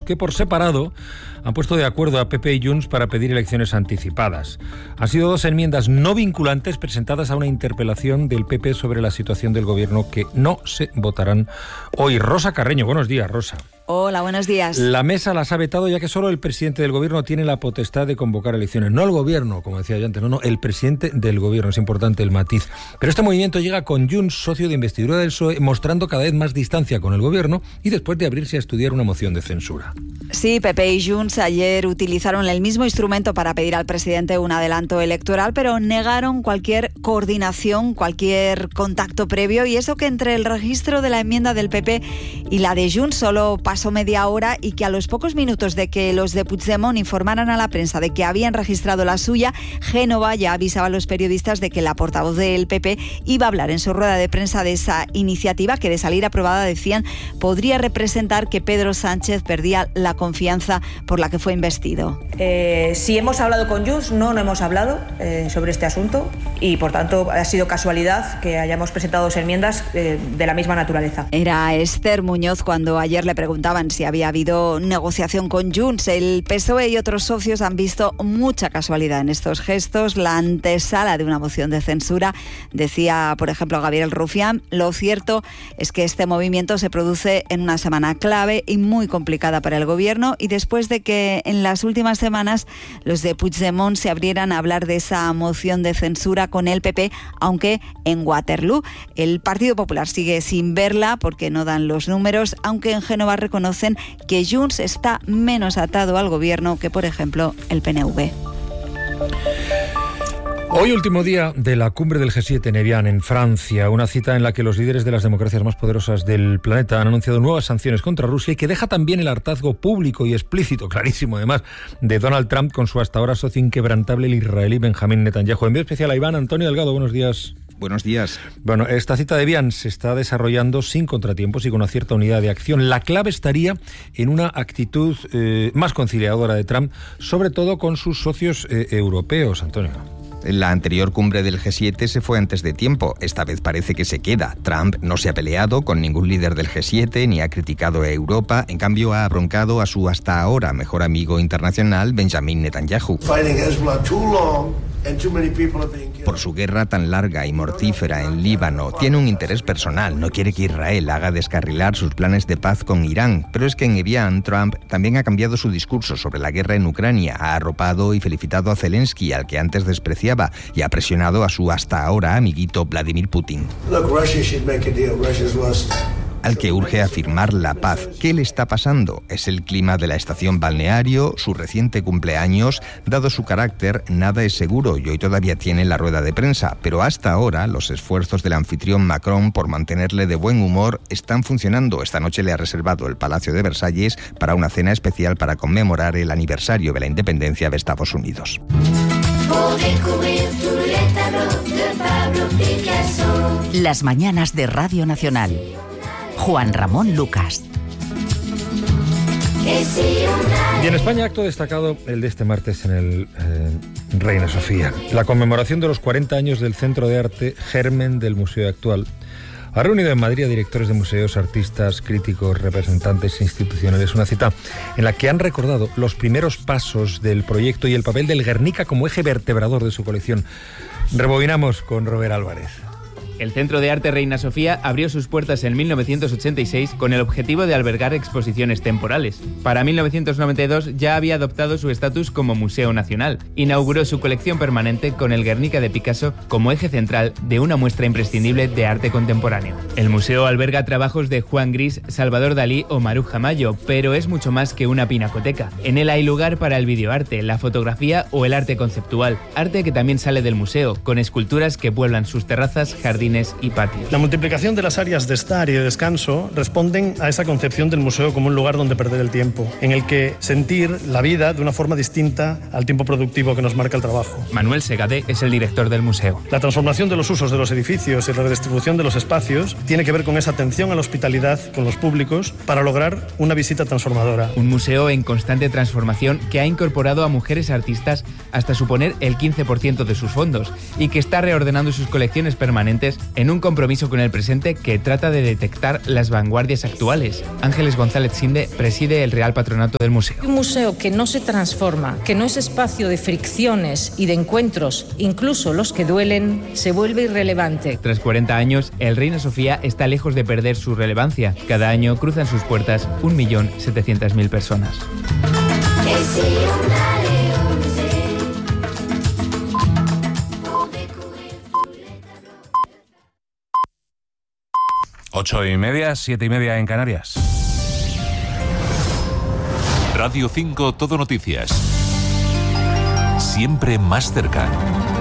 que por separado han puesto de acuerdo a PP y Junts para pedir elecciones anticipadas. Han sido 2 enmiendas no vinculantes presentadas a una interpelación del PP sobre la situación del gobierno que no se votarán hoy. Rosa Carreño, buenos días, Rosa. Hola, buenos días. La mesa las ha vetado ya que solo el presidente del gobierno tiene la potestad de convocar elecciones. No el gobierno, como decía yo antes, no, el presidente del gobierno. Es importante el matiz. Pero este movimiento llega con Junts, socio de investidura del PSOE, mostrando cada vez más distancia con el gobierno y después de abrirse a estudiar una moción de censura. Sí, PP y Junts ayer utilizaron el mismo instrumento para pedir al presidente un adelanto electoral, pero negaron cualquier coordinación, cualquier contacto previo, y eso que entre el registro de la enmienda del PP y la de Junts solo pasó media hora, y que a los pocos minutos de que los de Puigdemont informaran a la prensa de que habían registrado la suya, Génova ya avisaba a los periodistas de que la portavoz del PP iba a hablar en su rueda de prensa de esa iniciativa que, de salir aprobada, decían, podría representar que Pedro Sánchez perdía la confianza por la que fue investido. Si hemos hablado con Junts, no hemos hablado sobre este asunto, y por tanto ha sido casualidad que hayamos presentado 2 enmiendas de la misma naturaleza. Era Esther Muñoz cuando ayer le preguntaban si había habido negociación con Junts. El PSOE y otros socios han visto mucha casualidad en estos gestos, la antesala de una moción de censura, decía por ejemplo Gabriel Rufián. Lo cierto es que este movimiento se produce en una semana clave y muy complicada para el gobierno, y después de que en las últimas semanas los de Puigdemont se abrieran a hablar de esa moción de censura con el PP, aunque en Waterloo. El Partido Popular sigue sin verla porque no dan los números, aunque en Génova reconocen que Junts está menos atado al gobierno que, por ejemplo, el PNV. Hoy, último día de la cumbre del G7 en Evian, en Francia, una cita en la que los líderes de las democracias más poderosas del planeta han anunciado nuevas sanciones contra Rusia, y que deja también el hartazgo público y explícito, clarísimo además, de Donald Trump con su hasta ahora socio inquebrantable, el israelí Benjamín Netanyahu. Envío especial a Iván Antonio Delgado, buenos días. Buenos días. Bueno, esta cita de Evian se está desarrollando sin contratiempos y con una cierta unidad de acción. La clave estaría en una actitud más conciliadora de Trump, sobre todo con sus socios europeos, Antonio. La anterior cumbre del G7 se fue antes de tiempo. Esta vez parece que se queda. Trump no se ha peleado con ningún líder del G7 ni ha criticado a Europa. En cambio, ha abroncado a su hasta ahora mejor amigo internacional, Benjamín Netanyahu, por su guerra tan larga y mortífera en Líbano. Tiene un interés personal, no quiere que Israel haga descarrilar sus planes de paz con Irán. Pero es que en Evian, Trump también ha cambiado su discurso sobre la guerra en Ucrania, ha arropado y felicitado a Zelensky, al que antes despreciaba, y ha presionado a su hasta ahora amiguito Vladimir Putin, al que urge a firmar la paz. ¿Qué le está pasando? ¿Es el clima de la estación balneario? ¿Su reciente cumpleaños? Dado su carácter, nada es seguro, y hoy todavía tiene la rueda de prensa, pero hasta ahora los esfuerzos del anfitrión Macron por mantenerle de buen humor están funcionando. Esta noche le ha reservado el Palacio de Versalles para una cena especial para conmemorar el aniversario de la independencia de Estados Unidos. Las mañanas de Radio Nacional. Juan Ramón Lucas. Y en España, acto destacado el de este martes en el Reina Sofía. La conmemoración de los 40 años del Centro de Arte Germen del Museo Actual ha reunido en Madrid a directores de museos, artistas, críticos, representantes institucionales. Una cita en la que han recordado los primeros pasos del proyecto y el papel del Guernica como eje vertebrador de su colección. Rebobinamos con Robert Álvarez. El Centro de Arte Reina Sofía abrió sus puertas en 1986 con el objetivo de albergar exposiciones temporales. Para 1992 ya había adoptado su estatus como Museo Nacional. Inauguró su colección permanente con el Guernica de Picasso como eje central de una muestra imprescindible de arte contemporáneo. El museo alberga trabajos de Juan Gris, Salvador Dalí o Maruja Mayo, pero es mucho más que una pinacoteca. En él hay lugar para el videoarte, la fotografía o el arte conceptual, arte que también sale del museo, con esculturas que pueblan sus terrazas, jardines y patios. La multiplicación de las áreas de estar y de descanso responden a esa concepción del museo como un lugar donde perder el tiempo, en el que sentir la vida de una forma distinta al tiempo productivo que nos marca el trabajo. Manuel Segadé es el director del museo. La transformación de los usos de los edificios y la redistribución de los espacios tiene que ver con esa atención a la hospitalidad con los públicos para lograr una visita transformadora. Un museo en constante transformación que ha incorporado a mujeres artistas hasta suponer el 15% de sus fondos y que está reordenando sus colecciones permanentes jóvenes, en un compromiso con el presente que trata de detectar las vanguardias actuales. Ángeles González Sinde preside el Real Patronato del museo. Un museo que no se transforma, que no es espacio de fricciones y de encuentros, incluso los que duelen, se vuelve irrelevante. Tras 40 años, el Reina Sofía está lejos de perder su relevancia. Cada año cruzan sus puertas 1.700.000 personas. 8:30, 7:30 en Canarias. Radio 5 Todo Noticias. Siempre más cerca.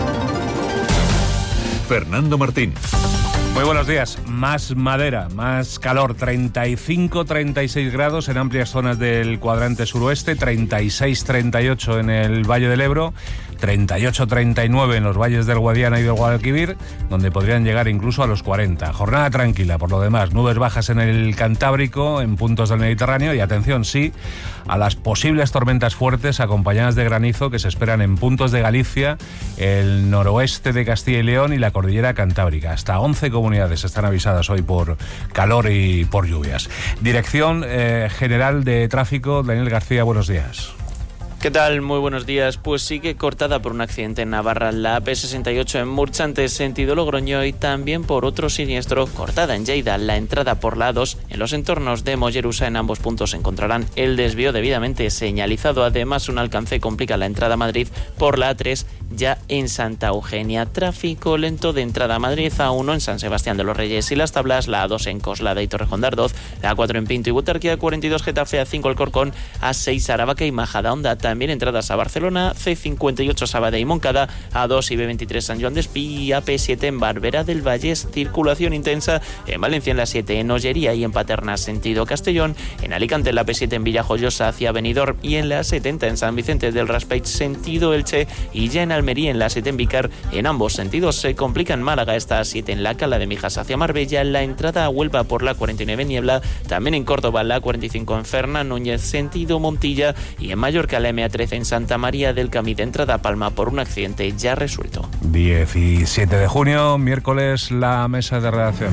Fernando Martín. Muy buenos días. Más madera, más calor. 35-36 grados en amplias zonas del cuadrante suroeste, 36-38 en el Valle del Ebro, 38-39 en los valles del Guadiana y del Guadalquivir, donde podrían llegar incluso a los 40. Jornada tranquila, por lo demás. Nubes bajas en el Cantábrico, en puntos del Mediterráneo, y atención, sí, a las posibles tormentas fuertes acompañadas de granizo que se esperan en puntos de Galicia, el noroeste de Castilla y León y la cordillera cantábrica. Hasta 11 comunidades están avisadas hoy por calor y por lluvias. Dirección General de Tráfico, Daniel García, buenos días. ¿Qué tal? Muy buenos días. Pues sigue cortada por un accidente en Navarra, la AP68 en Murchante, sentido Logroño, y también por otro siniestro cortada en Lleida, la entrada por la A2. En los entornos de Mollerusa, en ambos puntos encontrarán el desvío debidamente señalizado. Además, un alcance complica la entrada a Madrid por la A3, ya en Santa Eugenia. Tráfico lento de entrada a Madrid, A1 en San Sebastián de los Reyes y Las Tablas, la A2 en Coslada y Torrejón de Ardoz, la A4 en Pinto y Butarquía, 42 Getafe, A5 Alcorcón, A6 Aravaca y Majadahonda. También entradas a Barcelona, C58 Sabadell y Moncada, A2 y B23 San Joan Despí, AP7 en Barberá del Vallés. Circulación intensa en Valencia en la 7, en Ollería y en Paterna sentido Castellón, en Alicante en la P7 en Villajoyosa hacia Benidorm y en la 70 en San Vicente del Raspeig sentido Elche, y ya en Almería en la 7 en Vícar. En ambos sentidos se complica en Málaga esta 7 en la Cala de Mijas hacia Marbella, la entrada a Huelva por la 49 en Niebla, también en Córdoba la 45 en Fernán Núñez sentido Montilla, y en Mallorca la MA13 en Santa María del Camí de entrada a Palma por un accidente ya resuelto. 17 de junio, miércoles, la mesa de redacción.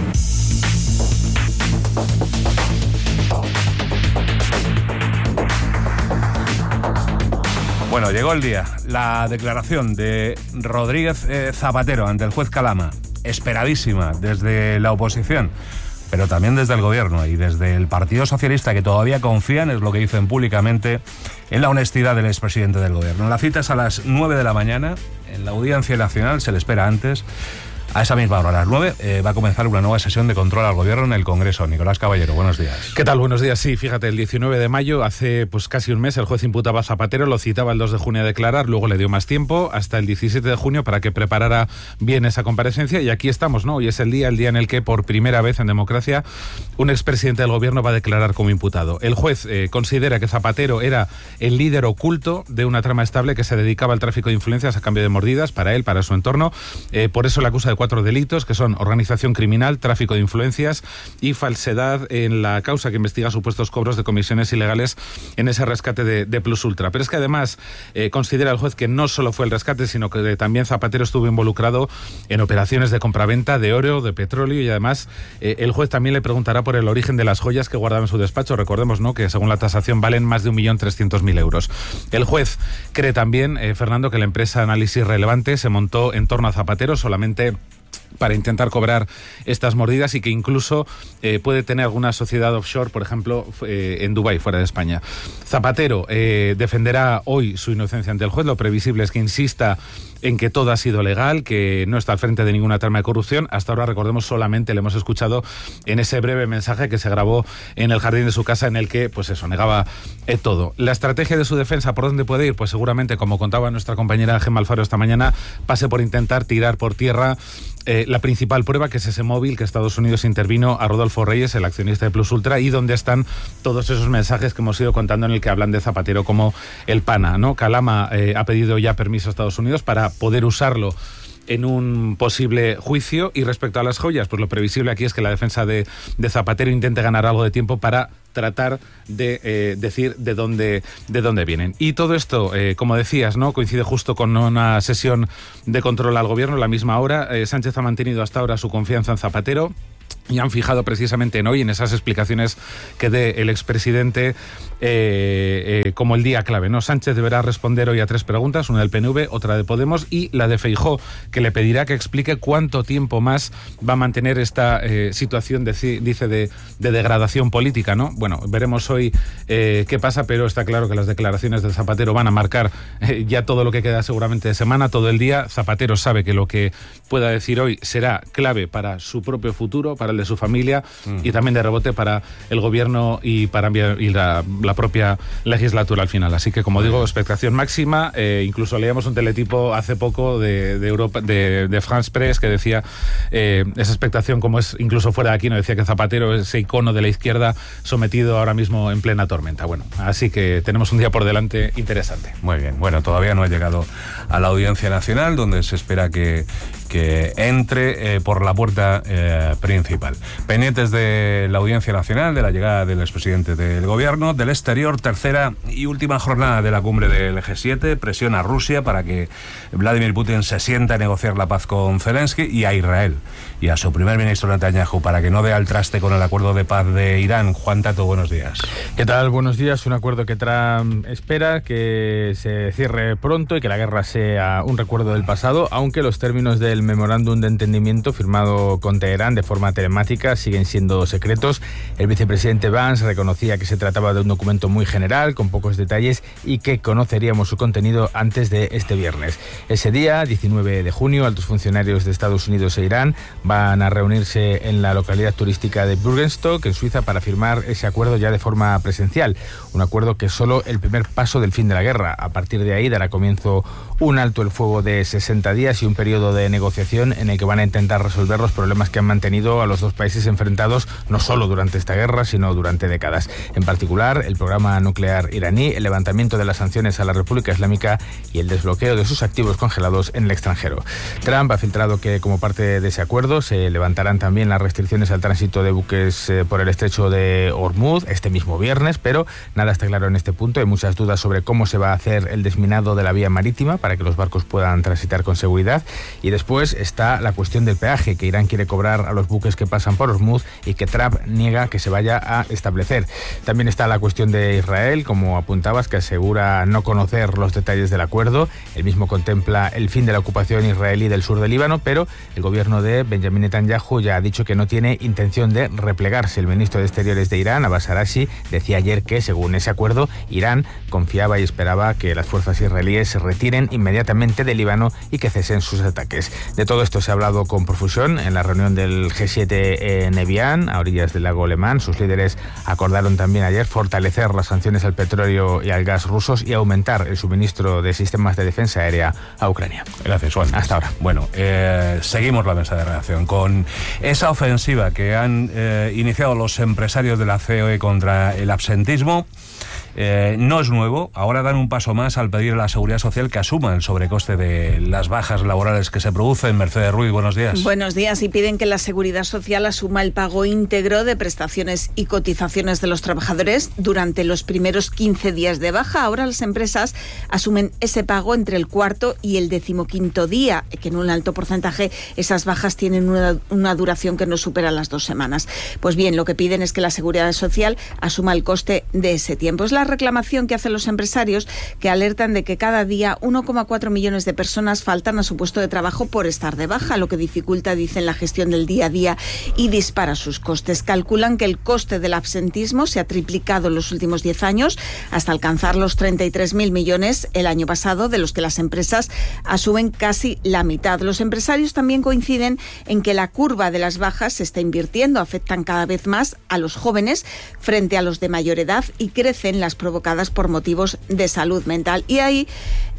Bueno, llegó el día. La declaración de Rodríguez Zapatero ante el juez Calama, esperadísima desde la oposición, pero también desde el gobierno y desde el Partido Socialista, que todavía confían, es lo que dicen públicamente, en la honestidad del expresidente del gobierno. La cita es a las 9 de la mañana, en la Audiencia Nacional, se le espera antes. A esa misma hora, a las 9, va a comenzar una nueva sesión de control al gobierno en el Congreso. Nicolás Caballero, buenos días. ¿Qué tal? Buenos días. Sí, fíjate, el 19 de mayo, hace pues casi un mes, el juez imputaba a Zapatero, lo citaba el 2 de junio a declarar, luego le dio más tiempo, hasta el 17 de junio, para que preparara bien esa comparecencia, y aquí estamos, ¿no? Hoy es el día en el que, por primera vez en democracia, un expresidente del gobierno va a declarar como imputado. El juez considera que Zapatero era el líder oculto de una trama estable que se dedicaba al tráfico de influencias a cambio de mordidas para él, para su entorno. Por eso le acusa de 4 delitos, que son organización criminal, tráfico de influencias y falsedad en la causa que investiga supuestos cobros de comisiones ilegales en ese rescate de Plus Ultra. Pero es que además considera el juez que no solo fue el rescate, sino que también Zapatero estuvo involucrado en operaciones de compraventa de oro, de petróleo, y además el juez también le preguntará por el origen de las joyas que guardaba en su despacho. Recordemos, ¿no?, que según la tasación valen más de 1.300.000 euros. El juez cree también, Fernando, que la empresa Análisis Relevante se montó en torno a Zapatero solamente para intentar cobrar estas mordidas, y que incluso puede tener alguna sociedad offshore, por ejemplo, en Dubái, fuera de España. Zapatero defenderá hoy su inocencia ante el juez. Lo previsible es que insista en que todo ha sido legal, que no está al frente de ninguna trama de corrupción. Hasta ahora, recordemos, solamente le hemos escuchado en ese breve mensaje que se grabó en el jardín de su casa, en el que, pues eso, negaba todo. La estrategia de su defensa, ¿por dónde puede ir? Pues seguramente, como contaba nuestra compañera Gemma Alfaro esta mañana, pase por intentar tirar por tierra la principal prueba, que es ese móvil que Estados Unidos intervino a Rodolfo Reyes, el accionista de Plus Ultra, y donde están todos esos mensajes que hemos ido contando, en el que hablan de Zapatero como el pana, ¿no? Calama ha pedido ya permiso a Estados Unidos para poder usarlo en un posible juicio. Y respecto a las joyas, pues lo previsible aquí es que la defensa de Zapatero intente ganar algo de tiempo para tratar de decir de dónde vienen. Y todo esto, como decías, ¿no?, coincide justo con una sesión de control al gobierno a la misma hora. Sánchez ha mantenido hasta ahora su confianza en Zapatero. Y han fijado precisamente en hoy, en esas explicaciones que dé el expresidente, como el día clave, ¿no? Sánchez deberá responder hoy a 3 preguntas, una del PNV, otra de Podemos y la de Feijóo, que le pedirá que explique cuánto tiempo más va a mantener esta situación, dice, de degradación política, ¿no? Bueno, veremos hoy qué pasa, pero está claro que las declaraciones del Zapatero van a marcar ya todo lo que queda seguramente de semana, todo el día. Zapatero sabe que lo que pueda decir hoy será clave para su propio futuro, para el de su familia y también de rebote para el gobierno y para la propia legislatura al final. Así que, como digo, expectación máxima. Incluso leíamos un teletipo hace poco de Europa, de France Press, que decía esa expectación, como es incluso fuera de aquí, no decía que Zapatero es ese icono de la izquierda sometido ahora mismo en plena tormenta. Bueno, así que tenemos un día por delante interesante. Muy bien. Bueno, todavía no ha llegado a la Audiencia Nacional, donde se espera que entre por la puerta principal. Pendientes de la Audiencia Nacional, de la llegada del expresidente del gobierno, del exterior, tercera y última jornada de la cumbre del G7, presión a Rusia para que Vladimir Putin se sienta a negociar la paz con Zelensky, y a Israel y a su primer ministro Netanyahu para que no dé al traste con el acuerdo de paz de Irán. Juan Tato, buenos días. ¿Qué tal? Buenos días. Un acuerdo que Trump espera que se cierre pronto y que la guerra sea un recuerdo del pasado, aunque los términos del memorándum de entendimiento firmado con Teherán de forma telemática siguen siendo secretos. El vicepresidente Vance reconocía que se trataba de un documento muy general, con pocos detalles, y que conoceríamos su contenido antes de este viernes. Ese día, 19 de junio, altos funcionarios de Estados Unidos e Irán van a reunirse en la localidad turística de Bürgenstock, en Suiza, para firmar ese acuerdo ya de forma presencial. Un acuerdo que es solo el primer paso del fin de la guerra. A partir de ahí dará comienzo un alto el fuego de 60 días y un periodo de negociación en el que van a intentar resolver los problemas que han mantenido a los dos países enfrentados, no solo durante esta guerra, sino durante décadas. En particular, el programa nuclear iraní, el levantamiento de las sanciones a la República Islámica y el desbloqueo de sus activos congelados en el extranjero. Trump ha filtrado que, como parte de ese acuerdo, se levantarán también las restricciones al tránsito de buques por el estrecho de Hormuz este mismo viernes, pero nada está claro en este punto. Hay muchas dudas sobre cómo se va a hacer el desminado de la vía marítima para que los barcos puedan transitar con seguridad. Y después está la cuestión del peaje que Irán quiere cobrar a los buques que pasan por Hormuz y que Trump niega que se vaya a establecer. También está la cuestión de Israel, como apuntabas, que asegura no conocer los detalles del acuerdo. El mismo contempla el fin de la ocupación israelí del sur del Líbano, pero el gobierno de Benjamin Netanyahu ya ha dicho que no tiene intención de replegarse. El ministro de Exteriores de Irán, Abbas Arashi, decía ayer que, según ese acuerdo, Irán confiaba y esperaba que las fuerzas israelíes se retiren inmediatamente del Líbano y que cesen sus ataques. De todo esto se ha hablado con profusión en la reunión del G7 en Evian, a orillas del lago Lemán. Sus líderes acordaron también ayer fortalecer las sanciones al petróleo y al gas rusos y aumentar el suministro de sistemas de defensa aérea a Ucrania. Gracias, Juan. Hasta ahora. Bueno, seguimos la mesa de redacción con esa ofensiva que han iniciado los empresarios de la COE contra el absentismo. No es nuevo, ahora dan un paso más al pedir a la Seguridad Social que asuma el sobrecoste de las bajas laborales que se producen. Mercedes Ruiz, buenos días. Buenos días, y piden que la Seguridad Social asuma el pago íntegro de prestaciones y cotizaciones de los trabajadores durante los primeros 15 días de baja. Ahora las empresas asumen ese pago entre el cuarto y el 15º día, que en un alto porcentaje esas bajas tienen una duración que no supera las 2 semanas. Pues bien, lo que piden es que la Seguridad Social asuma el coste de ese tiempo. Es la reclamación que hacen los empresarios, que alertan de que cada día 1,4 millones de personas faltan a su puesto de trabajo por estar de baja, lo que dificulta, dicen, la gestión del día a día y dispara sus costes. Calculan que el coste del absentismo se ha triplicado en los últimos 10 años hasta alcanzar los 33.000 millones el año pasado, de los que las empresas asumen casi la mitad. Los empresarios también coinciden en que la curva de las bajas se está invirtiendo, afectan cada vez más a los jóvenes frente a los de mayor edad y crecen las provocadas por motivos de salud mental. Y ahí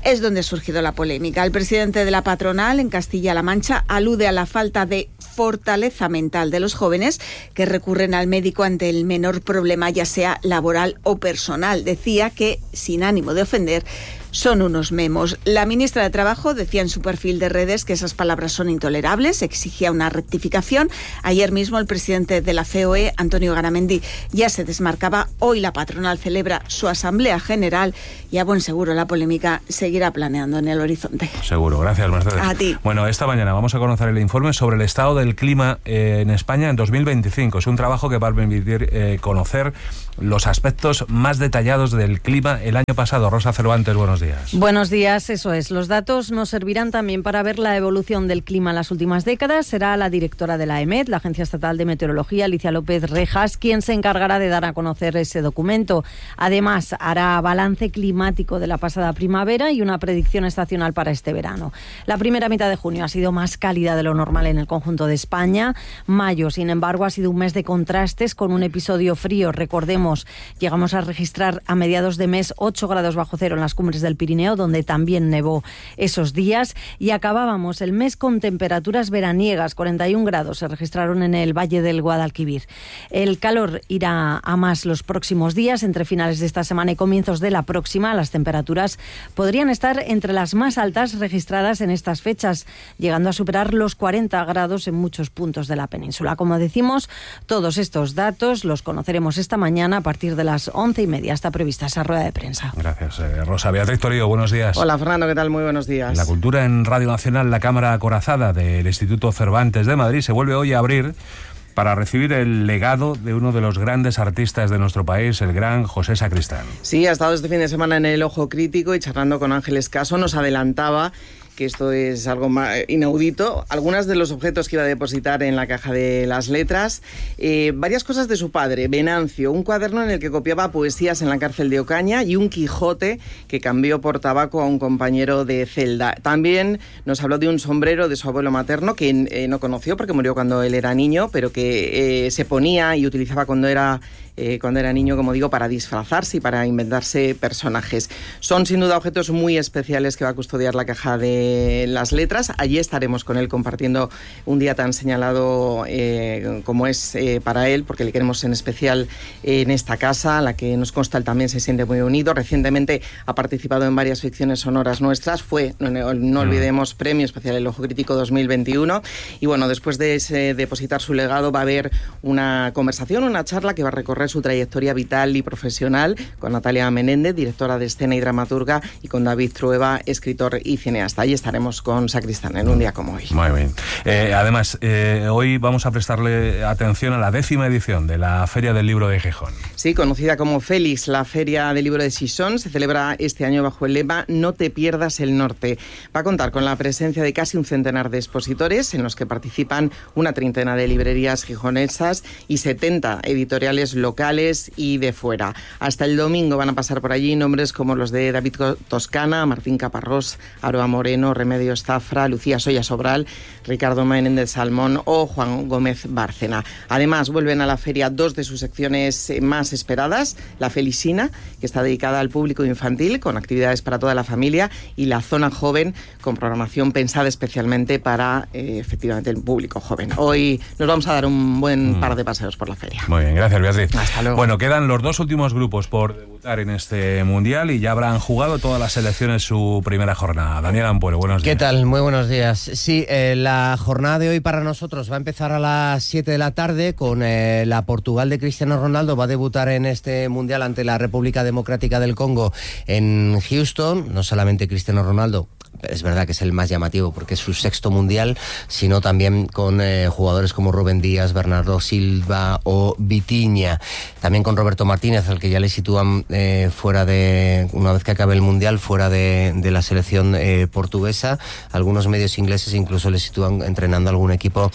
es donde ha surgido la polémica. El presidente de la patronal en Castilla-La Mancha alude a la falta de fortaleza mental de los jóvenes que recurren al médico ante el menor problema, ya sea laboral o personal. Decía que, sin ánimo de ofender, son unos memos. La ministra de Trabajo decía en su perfil de redes que esas palabras son intolerables, exigía una rectificación. Ayer mismo el presidente de la COE, Antonio Garamendi, ya se desmarcaba. Hoy la patronal celebra su asamblea general y a buen seguro la polémica seguirá planeando en el horizonte. Seguro, gracias Mercedes. A ti. Bueno, esta mañana vamos a conocer el informe sobre el estado del clima en España en 2025. Es un trabajo que va a permitir conocer los aspectos más detallados del clima el año pasado. Rosa Cervantes, buenos días. Buenos días, eso es. Los datos nos servirán también para ver la evolución del clima en las últimas décadas. Será la directora de la EMET, la Agencia Estatal de Meteorología, Alicia López Rejas, quien se encargará de dar a conocer ese documento. Además, hará balance climático de la pasada primavera y una predicción estacional para este verano. La primera mitad de junio ha sido más cálida de lo normal en el conjunto de España. Mayo, sin embargo, ha sido un mes de contrastes con un episodio frío. Recordemos, llegamos a registrar a mediados de mes 8 grados bajo cero en las cumbres del Pirineo, donde también nevó esos días, y acabábamos el mes con temperaturas veraniegas. 41 grados se registraron en el Valle del Guadalquivir. El calor irá a más los próximos días. Entre finales de esta semana y comienzos de la próxima, las temperaturas podrían estar entre las más altas registradas en estas fechas, llegando a superar los 40 grados en muchos puntos de la península. Como decimos, todos estos datos los conoceremos esta mañana a partir de las 11:30. Está prevista esa rueda de prensa. Gracias, Rosa. Beatriz Torío, buenos días. Hola, Fernando, ¿qué tal? Muy buenos días. La cultura en Radio Nacional, la Cámara Acorazada del Instituto Cervantes de Madrid se vuelve hoy a abrir para recibir el legado de uno de los grandes artistas de nuestro país, el gran José Sacristán. Sí, ha estado este fin de semana en el Ojo Crítico y charlando con Ángeles Caso nos adelantaba que esto es algo inaudito. Algunos de los objetos que iba a depositar en la caja de las letras, varias cosas de su padre, Venancio, un cuaderno en el que copiaba poesías en la cárcel de Ocaña y un Quijote que cambió por tabaco a un compañero de celda. También nos habló de un sombrero de su abuelo materno que no conoció porque murió cuando él era niño, pero que se ponía y utilizaba cuando era niño, como digo, para disfrazarse y para inventarse personajes. Son sin duda objetos muy especiales que va a custodiar la caja de las letras. Allí estaremos con él compartiendo un día tan señalado como es para él, porque le queremos en especial en esta casa, a la que nos consta él también se siente muy unido. Recientemente ha participado en varias ficciones sonoras nuestras, fue, no olvidemos, Premio Especial El Ojo Crítico 2021, y bueno, después de depositar su legado va a haber una conversación, una charla que va a recorrer su trayectoria vital y profesional con Natalia Menéndez, directora de escena y dramaturga, y con David Trueba, escritor y cineasta. Allí estaremos con Sacristán en un día como hoy. Muy bien. Además, hoy vamos a prestarle atención a la 10ª edición de la Feria del Libro de Gijón. Sí, conocida como Félix, la Feria del Libro de Gijón se celebra este año bajo el lema No te pierdas el norte. Va a contar con la presencia de casi un centenar de expositores, en los que participan una treintena de librerías gijonesas y 70 editoriales locales y de fuera. Hasta el domingo van a pasar por allí nombres como los de David Toscana, Martín Caparrós, Aroa Moreno, Remedios Zafra, Lucía Soya Sobral, Ricardo Menéndez Salmón o Juan Gómez Bárcena. Además, vuelven a la feria dos de sus secciones más esperadas, la Felicina, que está dedicada al público infantil, con actividades para toda la familia, y la Zona Joven, con programación pensada especialmente para, efectivamente, el público joven. Hoy nos vamos a dar un buen par de paseos por la feria. Muy bien, gracias, Beatriz. Hasta luego. Bueno, quedan los dos últimos grupos por debutar en este Mundial y ya habrán jugado todas las selecciones su primera jornada. Daniel Ampuero, buenos días. ¿Qué tal? Muy buenos días. Sí, la jornada de hoy para nosotros va a empezar a las 7 de la tarde con la Portugal de Cristiano Ronaldo. Va a debutar en este Mundial ante la República Democrática del Congo en Houston. No solamente Cristiano Ronaldo, es verdad que es el más llamativo porque es su sexto mundial, sino también con jugadores como Rubén Díaz, Bernardo Silva o Vitinha. También con Roberto Martínez, al que ya le sitúan fuera de, una vez que acabe el mundial, fuera de la selección portuguesa. Algunos medios ingleses incluso le sitúan entrenando algún equipo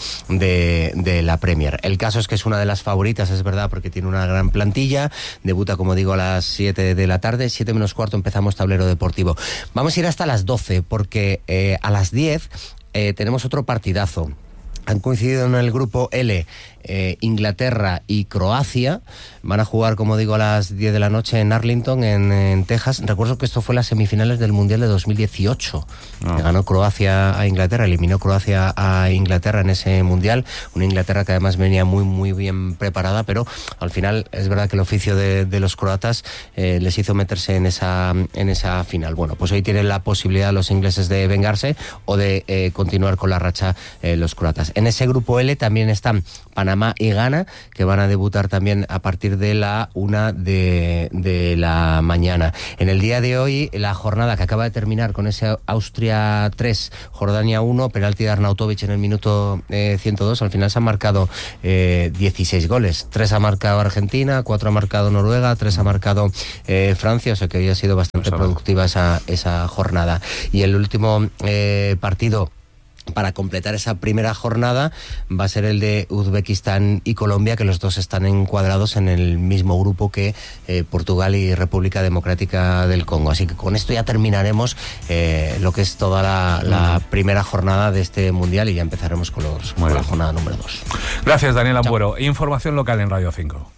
de la Premier. El caso es que es una de las favoritas, es verdad, porque tiene una gran plantilla. Debuta, como digo, a las 7 de la tarde, 7 menos cuarto empezamos tablero deportivo. Vamos a ir hasta las 12, porque a las 10 tenemos otro partidazo. Han coincidido en el grupo L Inglaterra y Croacia. Van a jugar, como digo, a las 10 de la noche en Arlington, en Texas. Recuerdo que esto fue las semifinales del Mundial de 2018. Que ganó Croacia a Inglaterra, eliminó Croacia a Inglaterra en ese Mundial. Una Inglaterra que además venía muy bien preparada, pero al final es verdad que el oficio de los croatas les hizo meterse en esa final. Bueno, pues hoy tienen la posibilidad los ingleses de vengarse o de continuar con la racha los croatas. En ese grupo L también están Panamá y Ghana, que van a debutar también a partir de la 1 de la mañana. En el día de hoy, la jornada que acaba de terminar con ese Austria 3, Jordania 1, penalti de Arnautovic en el minuto 102, al final se han marcado 16 goles. 3 ha marcado Argentina, 4 ha marcado Noruega, 3 ha marcado Francia, o sea que hoy ha sido bastante productiva esa jornada. Y el último partido para completar esa primera jornada va a ser el de Uzbekistán y Colombia, que los dos están encuadrados en el mismo grupo que Portugal y República Democrática del Congo. Así que con esto ya terminaremos lo que es toda la primera jornada de este Mundial y ya empezaremos con la jornada número 2. Gracias, Daniel Ambuero. Información local en Radio 5.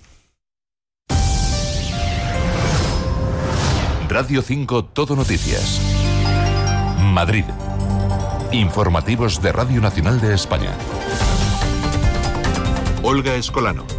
Radio 5 Todo Noticias. Madrid. Informativos de Radio Nacional de España. Olga Escolano.